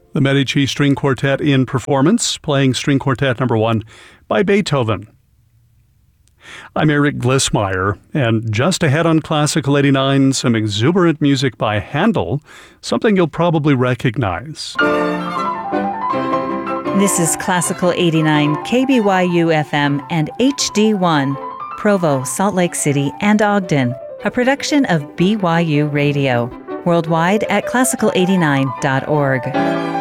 The Medici String Quartet in performance, playing String Quartet number 1 by Beethoven. I'm Eric Glissmeyer, and just ahead on Classical 89, some exuberant music by Handel, something you'll probably recognize. This is Classical 89, KBYU FM and HD1, Provo, Salt Lake City, and Ogden, a production of BYU Radio, worldwide at classical89.org.